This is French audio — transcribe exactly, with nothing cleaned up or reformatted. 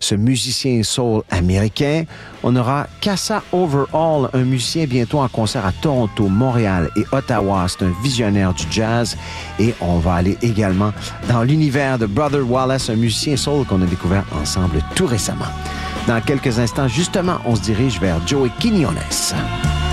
ce musicien soul américain. On aura Kassa Overall, un musicien bientôt en concert à Toronto, Montréal et Ottawa. C'est un visionnaire du jazz. Et on va aller également dans l'univers de Brother Wallace, un musicien soul qu'on a découvert ensemble tout récemment. Dans quelques instants, justement, on se dirige vers Joey Quiñones.